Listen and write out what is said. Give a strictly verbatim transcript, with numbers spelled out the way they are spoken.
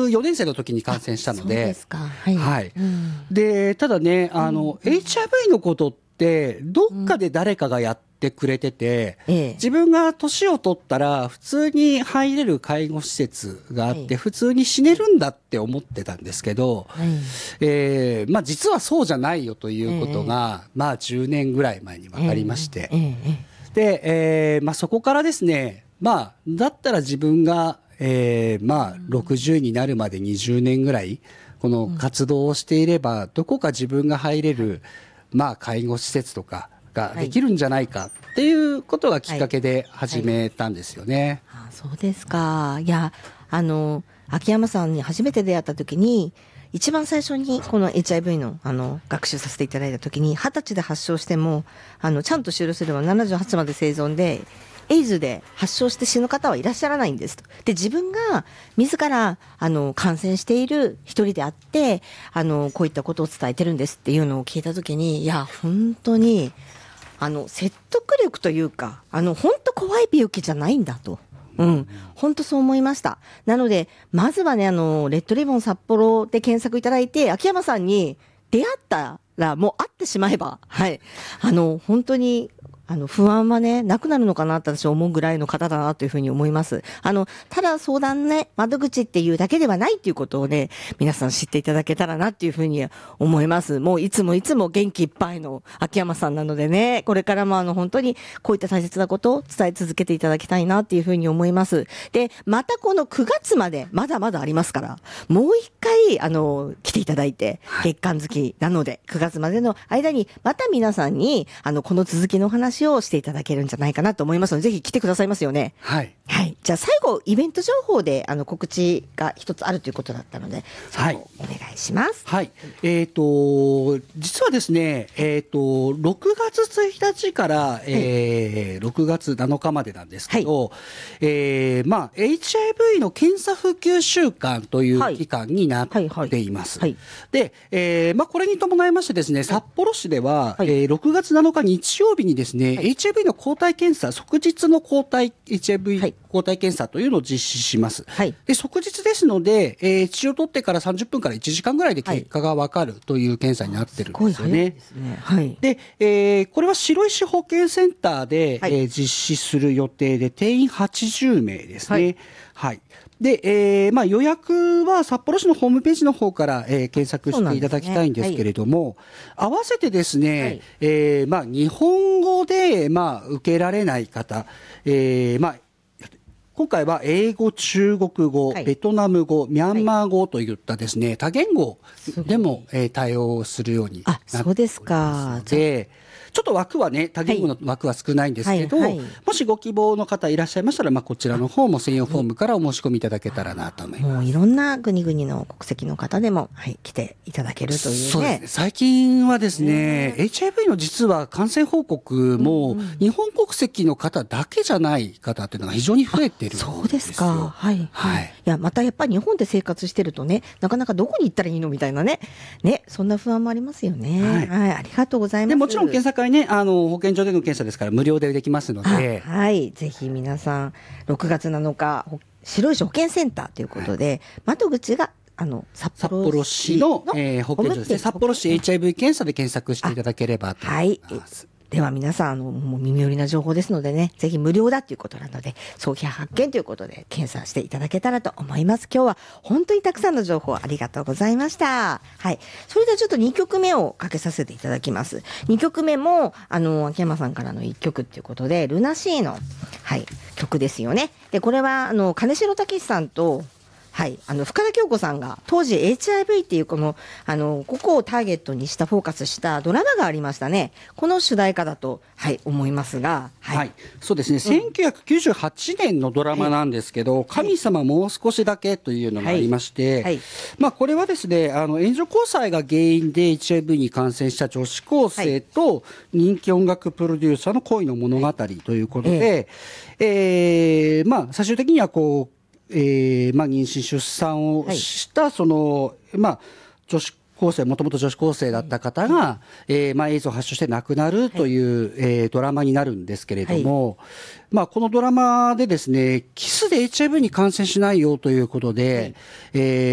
学よねん生の時に感染したので、 そうですか、はい、 はい、 うん、 でただねあの、うん、エイチアイブイ のことってどっかで誰かがやってくれてて、うん、自分が年を取ったら普通に入れる介護施設があって、はい、普通に死ねるんだって思ってたんですけど、はい、えーまあ、実はそうじゃないよということが、えー、まあ、じゅうねんぐらい前に分かりまして、えーえー、で、えーまあ、そこからですね、まあ、だったら自分が、えーまあ、ろくじゅうになるまでにじゅうねんぐらいこの活動をしていれば、どこか自分が入れる、まあ、介護施設とかができるんじゃないかっていうことがきっかけで始めたんですよね。 はいはいはい、あ、そうですか。いや、あの秋山さんに初めて出会った時に一番最初にこの エイチアイブイ の, あの学習させていただいた時に、はたちで発症してもあのちゃんと終了すればななじゅうはちまで生存で、エイズで発症して死ぬ方はいらっしゃらないんですと。で、自分が自らあの感染している一人であって、あのこういったことを伝えてるんですっていうのを聞いたときに、いや本当にあの説得力というか、あの本当怖い病気じゃないんだと。うん、本当そう思いました。なのでまずはね、あのレッドリボン札幌で検索いただいて、秋山さんに出会ったらもう会ってしまえば、はい、あの本当にあの不安はねなくなるのかなって私は思うぐらいの方だなというふうに思います。あのただ相談ね窓口っていうだけではないっていうことをね、皆さん知っていただけたらなっていうふうに思います。もういつもいつも元気いっぱいの秋山さんなのでね、これからもあの本当にこういった大切なことを伝え続けていただきたいなっていうふうに思います。でまたこのくがつまでまだまだありますから、もう一回あの来ていただいて、月間月なのでくがつまでの間にまた皆さんにあのこの続きのお話をしていただけるんじゃないかなと思いますので、ぜひ来てくださいますよね。 はい、 はい、じゃあ最後イベント情報であの告知が一つあるということだったので、はい、お願いします。 はい、えーと実はですね、えーとろくがつついたちから、えー、ろくがつなのかまでなんですけど、はい、えーまあ、エイチアイブイ の検査普及週間という期間になっています。で、えーまあ、これに伴いましてですね、札幌市では、はい、えー、ろくがつなのか日曜日にですね、はい、エイチアイブイ の抗体検査、即日の抗体 エイチアイブイ 抗体検査というのを実施します。はい、で即日ですので、えー、血を取ってからさんじゅっぷんからいちじかんぐらいで結果が分かるという検査になってるんですよね。で、えー、これは白石保健センターで、はい、えー、実施する予定で定員はちじゅうめいですね。はい、はい、で、えーまあ、予約は札幌市のホームページの方から、えー、検索していただきたいんですけれども、ね、はい、合わせてですね、はい、えーまあ、日本語で、まあ、受けられない方、えーまあ、今回は英語、中国語、はい、ベトナム語、ミャンマー語といったですね、はい、多言語でも、えー、対応するようになっておりますので、あ、そうですか。ちょっと枠はね、多言語の枠は少ないんですけど、はいはいはい、もしご希望の方いらっしゃいましたら、まあ、こちらの方も専用フォームからお申し込みいただけたらなと思います。 もういろんな国々の国籍の方でも、はい、来ていただけるというね。 そうですね。最近はですね、エイチアイブイ の実は感染報告も、うんうん、日本国籍の方だけじゃない方っていうのが非常に増えているんですよ。 そうですか。はい。はい。いや、またやっぱり日本で生活してるとね、なかなかどこに行ったらいいのみたいなね。ね、そんな不安もありますよね。はい。はい、ありがとうございます。 でもちろん検査会ね、あの、保健所での検査ですから無料でできますので。 はい。ぜひ皆さん、ろくがつなのか、白石保健センターということで、はい、窓口が、あの、札幌市の、 札幌市の、えー、保健所ですね。札幌市 エイチアイブイ 検査で検索していただければと思います。はい。 では皆さん、あの、もう耳寄りな情報ですのでね、ぜひ無料だということなので、早期発見ということで検査していただけたらと思います。今日は本当にたくさんの情報ありがとうございました。はい。それではちょっとにきょくめをかけさせていただきます。にきょくめも、あの、秋山さんからのいっきょくっていうことで、ルナシーの、はい、曲ですよね。で、これは、あの、金城武さんと、はい。あの、深田恭子さんが、当時 エイチアイブイ っていうこの、あの、ここをターゲットにしたフォーカスしたドラマがありましたね。この主題歌だと、はい、思いますが、はい。 はい、そうですね、うん。せんきゅうひゃくきゅうじゅうはちねんのドラマなんですけど、はい、神様もう少しだけというのがありまして、はいはい、まあ、これはですね、あの、援助交際が原因で エイチアイブイ に感染した女子高生と人気音楽プロデューサーの恋の物語ということで、はい、えー、えー、まあ、最終的にはこう、えーまあ、妊娠出産をした、はい、その、まあ、女子高生、もともと女子高生だった方が、はい、えーまあ、エイズを発症して亡くなるという、はい、えー、ドラマになるんですけれども、はい、まあ、このドラマでですね、キスで エイチアイブイ に感染しないよということで、はい、えー